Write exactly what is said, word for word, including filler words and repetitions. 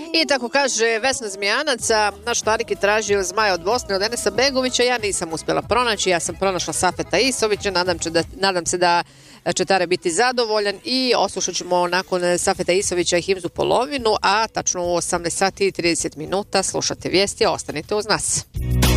I tako kaže Vesna Zmijanac, naš Tarik je tražio Zmaja od Bosne od Enesa Begovića, ja nisam uspjela pronaći, ja sam pronašla Safeta Isovića, nadam, da, nadam se da će Tare biti zadovoljan i oslušat ćemo nakon Safeta Isovića i Himzu polovinu, a tačno u osamnaest sati i trideset minuta slušate vijesti, ostanite uz nas.